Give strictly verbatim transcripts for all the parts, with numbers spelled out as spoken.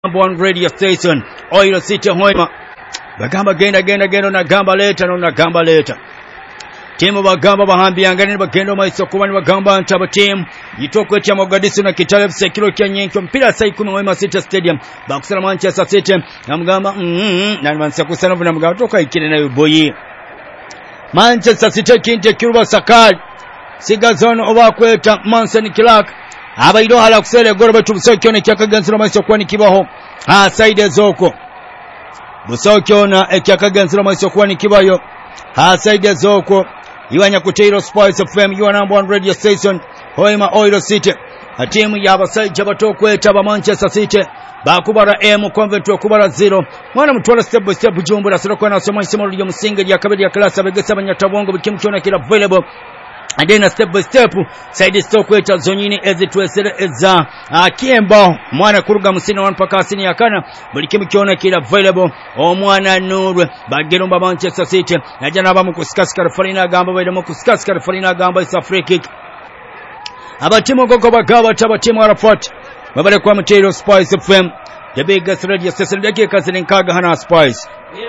One radio station Oil City Hoima bagamba genda genda genda na gamba leta na gamba leta timu bagamba bahambi angani bagenda maiso kubani bagamba ntaba team yitoko cha Mogadishu na Kitale sekiro kya nyenko mpira saa kumi Hoima City Stadium bakusala Manchester City namgamba mm na mansa kusana buna mgamba toka ikine na boyi Manchester City kinte kiruba sakal sigazon obakweta Manson Clark abairo hala kusele goro betu busokyo ne kyakaganzira maiso kwani kibaho ha side zoko busokyo na ekyakaganzira maiso kwani kibayo ha side zoko iwanya kuteiro Spice F M you number one radio station Hoima Oil City a team yabasaija batokweta ba Manchester City bakubara M Convent kubara zero mwana mutwala step by step Bujumbura sirokwa na soma isemo lyo musinga ya kabiri ya class abegesa abanyatabongo bikimkyona kila available and then a step by step side stokweta zonyini ezitwesere eza akemba mwana kuruga musina one paka asini yakana buli kimu kyona kila available omwana nurwe bageromba Manchester City najana abamu kusikasika referina gamba bale mu kusikasika referina gamba is a free kick abatimu gogo bagaba tabatimu Arafat babale kwa mtero Spice F M the biggest radio station dakika zilinkaga hana Spice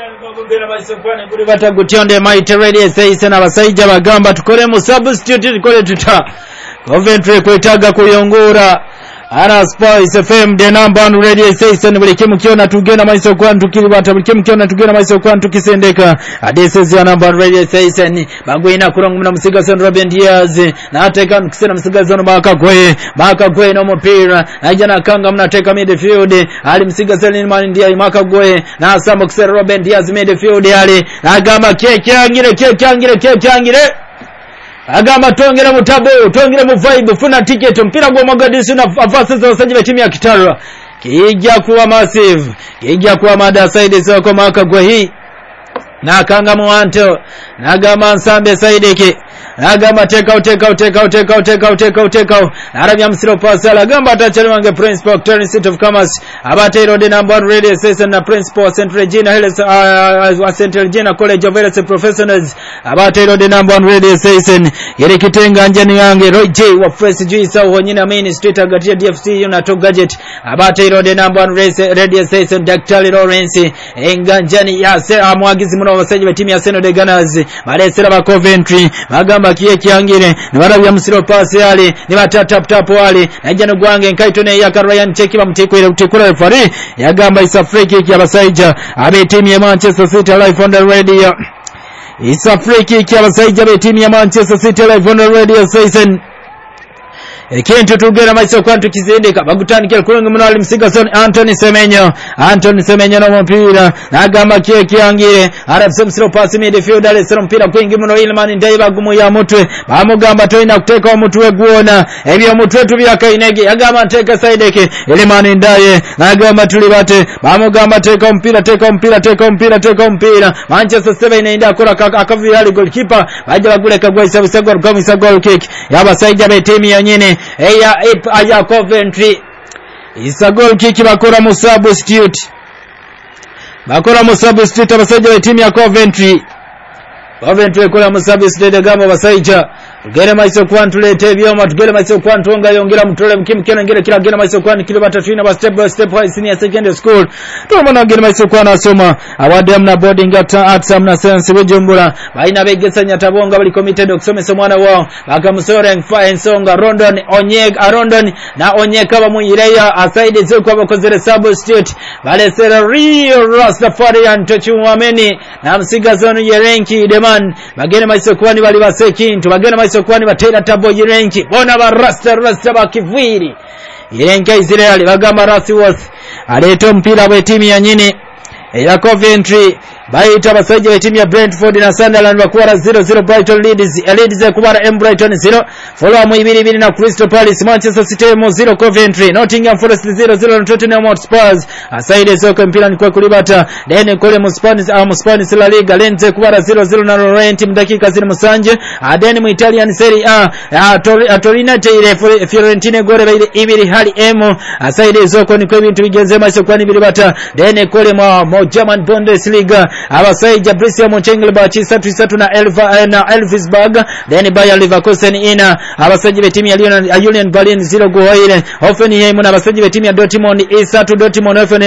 bata gutionde maite radio station abasaija bagamba tukole mu substitute tukole tuta Coventry kwetaga kuyongura ana Spice F M the number one radio station buli kimu kiona tugenda maiso kwa tukiri bata buli kimu kiona tugenda maiso kwa tukisendeka adesezi ya number one radio station bagwina kurongo mna musiga son Robin Diaz na ateka mkisena musiga zone baka gwe baka gwe no mpira najana kanga mnateka midfield ali musiga Selin Man ndiye maka gwe na asamba kusera Robin Diaz midfield ali agama keke angire keke angire keke angire agamba tongera mutabo tongera mu vibe funa ticket mpira gwa Mogadishu na afasa za wasaji wa timu ya Kitara kijja kuwa massive kijja kuwa mada side soko maka gwa hii na kanga muanto na gama nsambe side ke agamba take out take out take out take out take out take out take out arabia msiro pasala gamba atachaliwange principal Turning City of Commerce abate road number one radio station na principal Saint Regina Hills uh, Saint Regina College of Health Professionals abate road number one radio station yele kitenga njani yange Roy J wa Fresh Juice au nyina main street agatia D F C na to gadget abate road number one radio station Daktari Lawrence enganjani ya se amwagizi mno wasaji wa timu ya Seno de Gunners balesera ba Coventry magamba kiye kiangire ni barabya musiro pasi yale ni batata tap wale najano gwange nkaitone ya Ryan cheki bamtiko ile utikura referee yagamba is a free kick ya basaija abe timu ya Manchester City live on the radio is a free kick ya basaija abe timu ya Manchester City live on the radio station Ekintu tugera maiso kwantu kizindika bagutanikira kurenga munali msiga son Anthony Semenyo Anthony Semenyo no mpira nagamba kiye kiangire arabse msiro pasi midfield ale sero mpira kwingi muno Ilman ndai bagumu ya mutwe bamugamba toina kuteka omutwe guona ebyo mutwe tubyaka inege agamba nteka saideke Ilman ndaye nagamba tulibate bamugamba teka mpira teka mpira teka mpira teka mpira Manchester City inaenda akora akavira goalkeeper baje baguleka gwa isabisa goal kama isa goal kick yaba saija be timu ya nyine eya aya Coventry isa goal kick bakora mu substitute bakora mu substitute abasaija wa timu ya Coventry Coventry kola mu substitute gamba basaija gere maiso kwantu lete byoma tugere maiso kwantu onga yongera mutole mkimkena ngere kila gere maiso kwantu kile batafina ba step by step high senior secondary school tumana gere maiso kwantu asoma awade amna boarding at at amna sense Bujumbura baina begesanya tabonga bali committed okusomesa mwana wao bakamusore mfa ensonga Rondon Onyeg Arondon na Onyeka bamuyireya aside zeko abakozere substitute bale sera real Rastafari antochumameni na msiga zone yerenki demand bagere maiso kwantu bali basekintu bagere maiso kwani batera tabo yirenki bona ba rasta rasta bakivwiri yirenka Israeli bagamba rasi was aleto mpira wa timu ya nyine ya Coventry baita basaje wa timu ya Brentford na Sunderland bakuwa zero zero Brighton Leeds Leeds kubara M Brighton zero Fulham ibiri ibiri na Crystal Palace Manchester City zero Coventry Nottingham Forest zero zero na Tottenham Hotspur aside soko mpira ni kwa kulibata then kule mu Spanish am Spanish La Liga Lenze kubara zero zero na Lorient mdakika zile musanje then mu Italian Serie A Torino ile Fiorentina gore baile ibiri hali M aside soko ni kwa bintu bigenzema soko kwani bilibata then kule mu German Bundesliga abasaija Brescia Mönchengladbach isatu isatu na Elva na Elfsberg then Bayer Leverkusen ina abasaija betimu ya Union Berlin zero goal ile Hoffenheim na abasaija betimu ya Dortmund isatu Dortmund